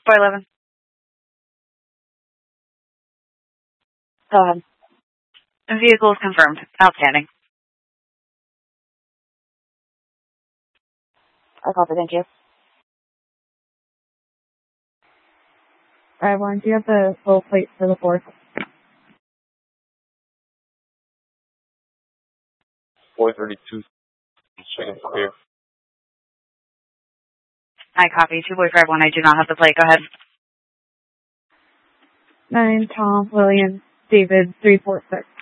411. Go ahead. Vehicle is confirmed. Outstanding. I copy, thank you. Alright, Warren, do you have the full plate for the 4th? 432. Checking for clear. I copy. 2 Boy 51. I do not have the plate. Go ahead. 9 Tom William David 346.